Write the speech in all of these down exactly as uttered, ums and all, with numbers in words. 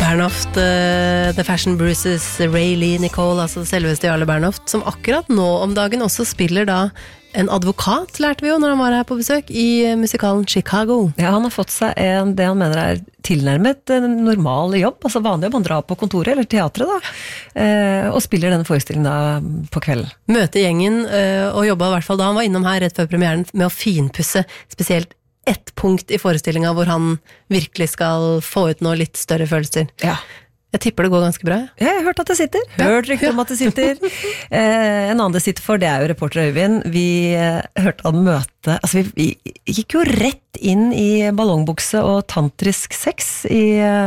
Bernhoft, uh, The Fashion Bruises, Ray Lee Nicole, altså selveste Jarle Bernhoft, som akkurat nå om dagen også spiller da en advokat, lærte vi jo når han var her på besøk, i musikalen Chicago. Ja, han har fått seg en, det han mener er tilnærmet en normal jobb, altså vanlig jobb, han drar på kontoret eller teatret da, eh, og spiller denne forestillingen da på kvelden. Møte gjengen, eh, og jobbet i hvert fall da han var innom her rett før premieren med å finpusse spesielt ett punkt i forestillingen hvor han virkelig skal få ut noe litt større følelser. Ja. Jeg tipper det går ganske bra. Ja, jeg har hørt at det sitter. Hørt rykter om at det sitter. Eh, en annen det sitter for, det er jo reporter Øyvind. Vi eh, hørte han møte, altså vi, vi gikk jo rett inn i ballongbukse og tantrisk sex i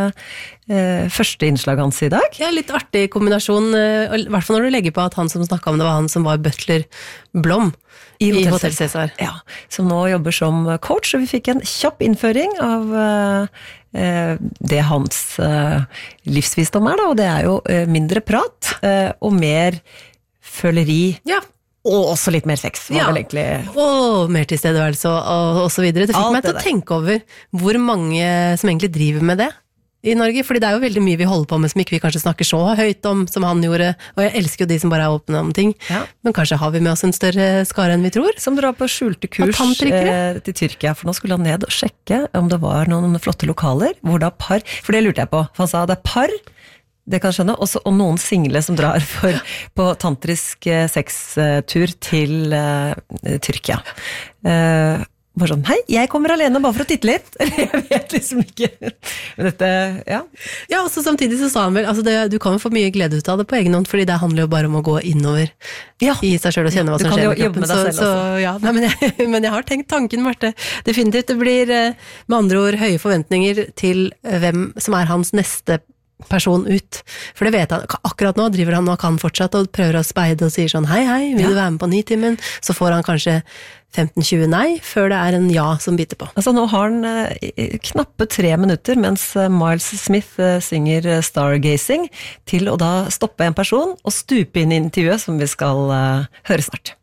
eh, første innslag hans i dag. Ja, litt artig kombinasjon, eh, i hvert fall når du legger på at han som snakket om det var han som var butler Blom i Hotel Cæsar. Ja, som nå jobber som coach, og vi fikk en kjapp innføring av eh, det hans uh, livsvisdom er da, og det er jo uh, mindre prat uh, og mer føleri, ja. Og også litt mer sex, var ja. vel egentlig. Og mer tilstedeværelse og, og, og så videre. Det fikk Alt meg til å tenke over hvor mange som egentlig driver med det i Norge, fordi det er jo veldig mye vi holder på med som ikke vi kanskje snakker så høyt om som han gjorde, og jeg elsker jo de som bare er åpne om ting, ja. Men kanskje har vi med oss en større skare enn vi tror. Som drar på skjulte kurs eh, til Tyrkia, for nå skulle han ned og sjekke om det var noen flotte lokaler, hvor da par, for det lurte jeg på, for han sa det er par, det kan jeg skjønne, også, og noen single som drar for, på tantrisk eh, sextur til eh, Tyrkia. Eh, Bare sånn, hei, jeg kommer alene bare for å titte litt. Eller jeg vet liksom ikke. Men dette, ja. Ja, og så samtidig så sa han vel, altså det, du kan jo få mye glede ut av det på egen hånd, fordi det handler jo bare om å gå innover ja. I seg selv og kjenne hva som skjer med kroppen. Så, så ja, nei, men, jeg, men jeg har tenkt tanken, Marte. Definitivt, det blir med andre ord høye forventninger til hvem som er hans neste person ut. For det vet han, akkurat nå driver han og kan fortsatt og prøver å speide og sier sånn, hei, hei, vil du være med på Nitimen? Så får han kanskje femten tjue nei, før det er en ja som biter på. Altså nå har han eh, knappe tre minutter, mens Miles Smith eh, synger Stargazing, til å da stoppe en person og stupe inn i intervjuet som vi skal eh, høre snart.